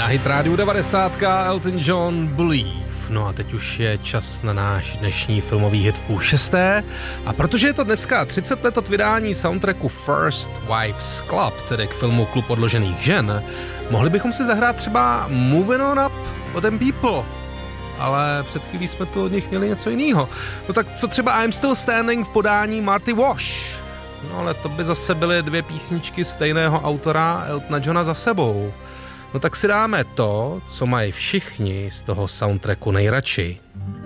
Hit Radio 90, Elton John, Believe. No a teď už je čas na náš dnešní filmový hit v 5:30. A protože je to dneska 30 let od vydání soundtracku First Wives Club, tedy k filmu Klub odložených žen, mohli bychom si zahrát třeba Moving On Up od Them People. Ale před chvílí jsme tu od nich měli něco jiného. No tak co třeba I'm Still Standing v podání Marty Wash? No ale to by zase byly dvě písničky stejného autora Eltona Johna za sebou. No tak si dáme to, co mají všichni z toho soundtracku nejradši.